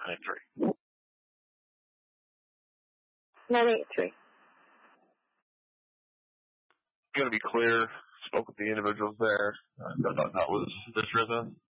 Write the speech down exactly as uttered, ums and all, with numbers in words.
nine three. nine eight three. I'm going to be clear. Spoke with the individuals there. I thought that was this risen.